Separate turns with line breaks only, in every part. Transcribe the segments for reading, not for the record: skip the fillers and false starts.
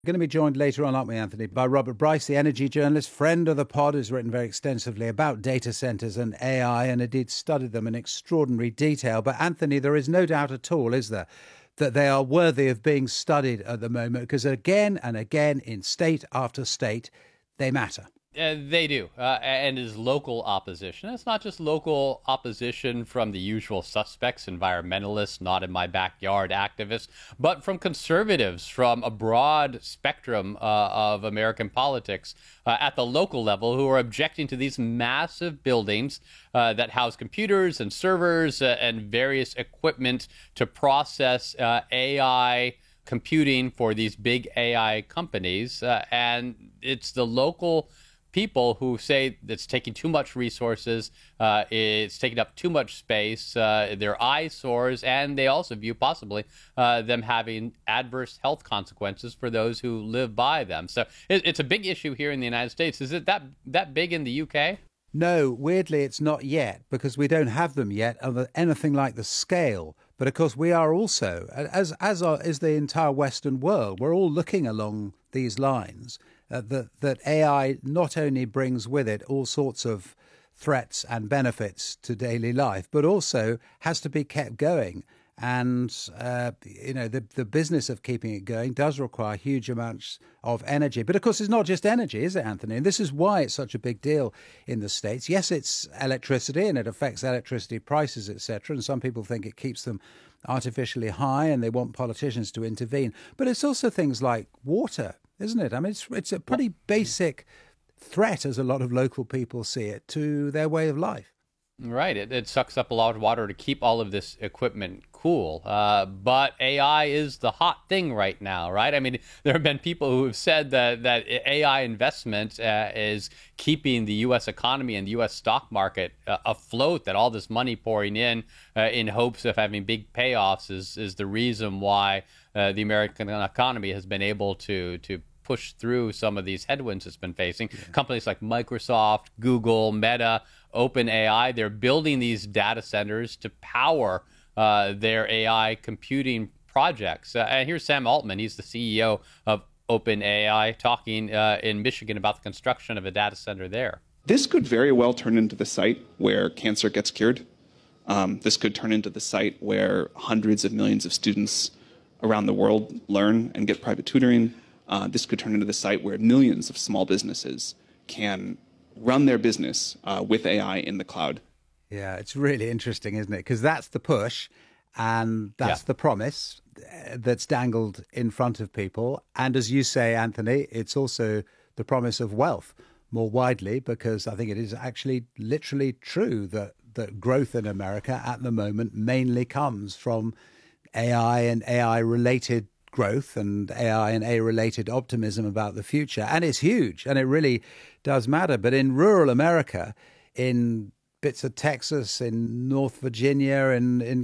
We're going to be joined later on, aren't we, Anthony, by Robert Bryce, the energy journalist, friend of the pod, who's written very extensively about data centres and AI and indeed studied them in extraordinary detail. But Anthony, there is no doubt at all, is there, that they are worthy of being studied at the moment, because again and again in state after state, they matter.
They do, and is local opposition. It's not just local opposition from the usual suspects, environmentalists, not in my backyard activists, but from conservatives, from a broad spectrum of American politics at the local level who are objecting to these massive buildings that house computers and servers and various equipment to process AI computing for these big AI companies. And it's the local people who say it's taking too much resources, it's taking up too much space, their eyesores, and they also view possibly them having adverse health consequences for those who live by them. So it's a big issue here in the United States. Is it that big in the UK?
No, weirdly, it's not yet, because we don't have them yet of anything like the scale. But of course, we are also, as is the entire Western world, we're all looking along these lines. That AI not only brings with it all sorts of threats and benefits to daily life, but also has to be kept going. And, the business of keeping it going does require huge amounts of energy. But of course, it's not just energy, is it, Anthony? And this is why it's such a big deal in the States. Yes, it's electricity and it affects electricity prices, etc. And some people think it keeps them artificially high and they want politicians to intervene. But it's also things like water, isn't it? I mean, it's a pretty basic threat, as a lot of local people see it, to their way of life.
Right. It sucks up a lot of water to keep all of this equipment cool. But AI is the hot thing right now, right? I mean, there have been people who have said that AI investment is keeping the U.S. economy and the U.S. stock market afloat, that all this money pouring in hopes of having big payoffs is the reason why the American economy has been able to push through some of these headwinds it's been facing. Yeah. Companies like Microsoft, Google, Meta, OpenAI, they're building these data centers to power their AI computing projects. And here's Sam Altman. He's the CEO of OpenAI, talking in Michigan about the construction of a data center there.
This could very well turn into the site where cancer gets cured. This could turn into the site where hundreds of millions of students around the world learn and get private tutoring. This could turn into the site where millions of small businesses can run their business with AI in the cloud.
Yeah, it's really interesting, isn't it? Because that's the push and that's the promise that's dangled in front of people. And as you say, Anthony, it's also the promise of wealth more widely, because I think it is actually literally true that growth in America at the moment mainly comes from AI and AI-related growth and AI and AI-related optimism about the future. And it's huge, and it really does matter. But in rural America, in bits of Texas, in North Virginia, in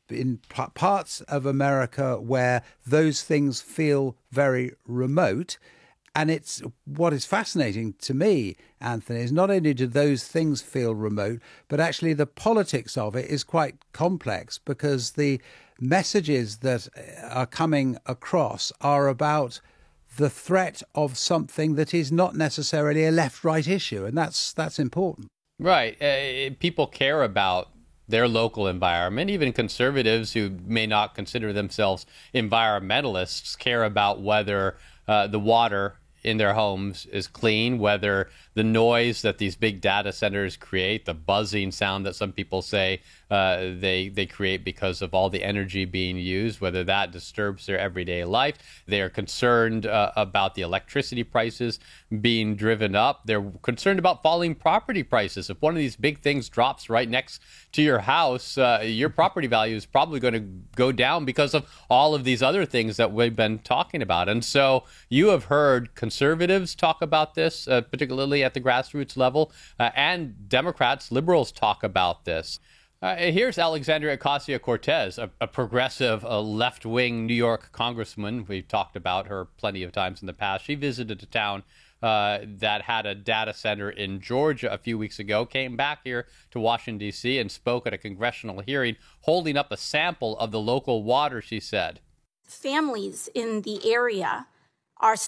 parts of America where those things feel very remote. And it's what is fascinating to me, Anthony, is not only do those things feel remote, but actually the politics of it is quite complex, because the messages that are coming across are about the threat of something that is not necessarily a left-right issue. And that's important.
Right. People care about their local environment. Even conservatives who may not consider themselves environmentalists care about whether the water in their homes is clean, whether the noise that these big data centers create, the buzzing sound that some people say they create because of all the energy being used, whether that disturbs their everyday life. They are concerned about the electricity prices being driven up. They're concerned about falling property prices. If one of these big things drops right next to your house, your property value is probably going to go down because of all of these other things that we've been talking about. And so you have heard conservatives talk about this, particularly at the grassroots level, and Democrats, liberals talk about this. Here's Alexandria Ocasio-Cortez, a progressive, left-wing New York congressman. We've talked about her plenty of times in the past. She visited a town that had a data center in Georgia a few weeks ago, came back here to Washington, D.C., and spoke at a congressional hearing, holding up a sample of the local water, she said.
Families in the area Our